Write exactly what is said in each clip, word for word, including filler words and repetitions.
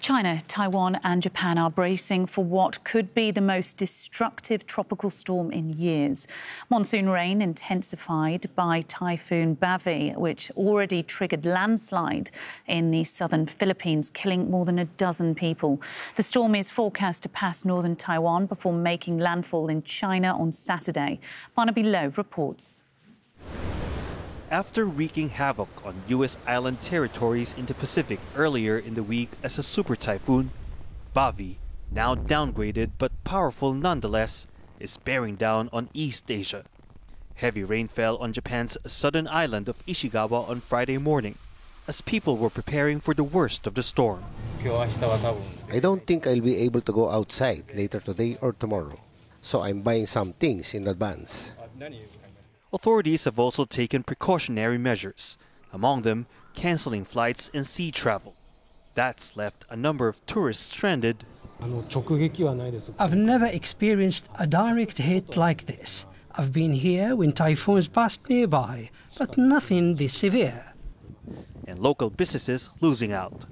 China, Taiwan and Japan are bracing for what could be the most destructive tropical storm in years. Monsoon rain intensified by Typhoon Bavi, which already triggered landslide in the southern Philippines, killing more than a dozen people. The storm is forecast to pass northern Taiwan before making landfall in China on Saturday. Barnaby Lowe reports. After wreaking havoc on U S island territories in the Pacific earlier in the week as a super typhoon, Bavi, now downgraded but powerful nonetheless, is bearing down on East Asia. Heavy rain fell on Japan's southern island of Ishikawa on Friday morning, as people were preparing for the worst of the storm. I don't think I'll be able to go outside later today or tomorrow, so I'm buying some things in advance. Authorities have also taken precautionary measures, among them cancelling flights and sea travel. That's left a number of tourists stranded. I've never experienced a direct hit like this. I've been here when typhoons passed nearby, but nothing this severe. And local businesses losing out.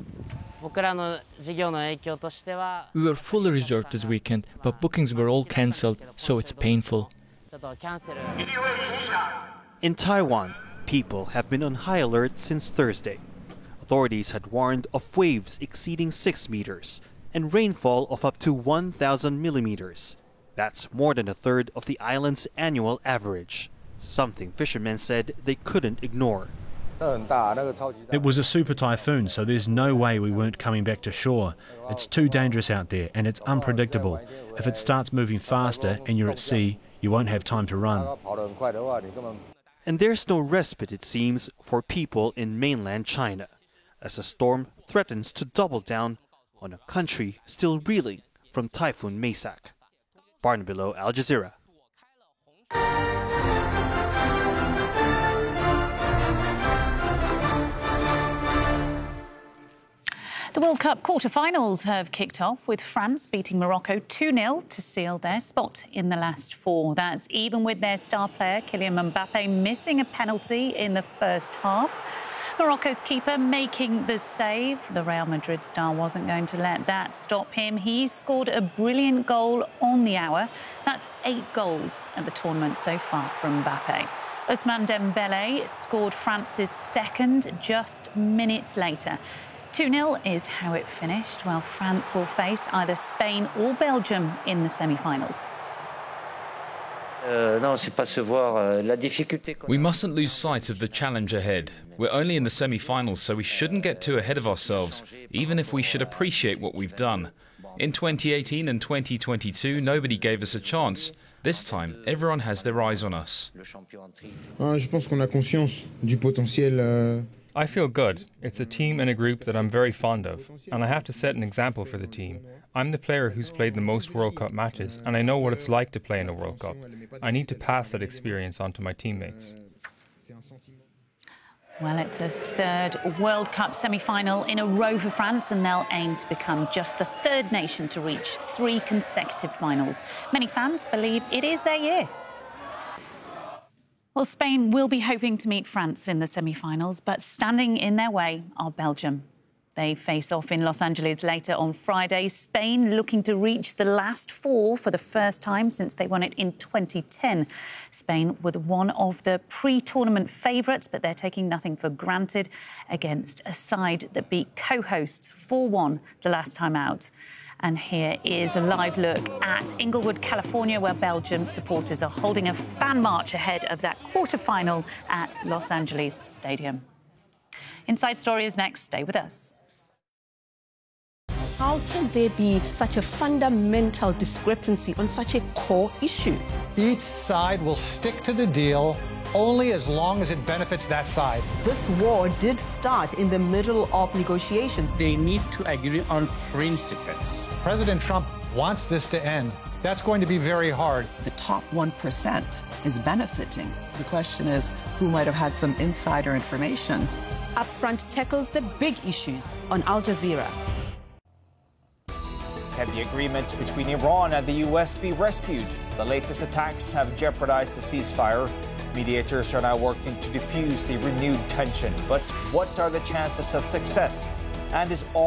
We were fully reserved this weekend, but bookings were all cancelled, so it's painful. In Taiwan, people have been on high alert since Thursday. Authorities had warned of waves exceeding six meters and rainfall of up to one thousand millimeters. That's more than a third of the island's annual average, something fishermen said they couldn't ignore. It was a super typhoon, so there's no way we weren't coming back to shore. It's too dangerous out there and it's unpredictable. If it starts moving faster and you're at sea, you won't have time to run. And there's no respite, it seems, for people in mainland China, as the storm threatens to double down on a country still reeling from Typhoon Maysak. Barnaby Lowe, Al Jazeera. The World Cup quarter-finals have kicked off with France beating Morocco two nil to seal their spot in the last four. That's even with their star player Kylian Mbappe missing a penalty in the first half. Morocco's keeper making the save. The Real Madrid star wasn't going to let that stop him. He scored a brilliant goal on the hour. That's eight goals at the tournament so far from Mbappe. Ousmane Dembélé scored France's second just minutes later. two nil is how it finished, while France will face either Spain or Belgium in the semi-finals. We mustn't lose sight of the challenge ahead. We're only in the semi-finals, so we shouldn't get too ahead of ourselves, even if we should appreciate what we've done. In twenty eighteen and twenty twenty-two, nobody gave us a chance. This time, everyone has their eyes on us. I feel good. It's a team and a group that I'm very fond of, and I have to set an example for the team. I'm the player who's played the most World Cup matches, and I know what it's like to play in a World Cup. I need to pass that experience on to my teammates. Well, it's a third World Cup semi-final in a row for France, and they'll aim to become just the third nation to reach three consecutive finals. Many fans believe it is their year. Well, Spain will be hoping to meet France in the semi-finals, but standing in their way are Belgium. They face off in Los Angeles later on Friday. Spain looking to reach the last four for the first time since they won it in twenty ten. Spain were one of the pre-tournament favourites, but they're taking nothing for granted against a side that beat co-hosts four one the last time out. And here is a live look at Inglewood, California, where Belgium supporters are holding a fan march ahead of that quarter-final at Los Angeles Stadium. Inside Story is next. Stay with us. How can there be such a fundamental discrepancy on such a core issue? Each side will stick to the deal only as long as it benefits that side. This war did start in the middle of negotiations. They need to agree on principles. President Trump wants this to end. That's going to be very hard. The top one percent is benefiting. The question is, who might have had some insider information? Upfront tackles the big issues on Al Jazeera. Can the agreement between Iran and the U S be rescued? The latest attacks have jeopardized the ceasefire. Mediators are now working to defuse the renewed tension. But what are the chances of success? And is all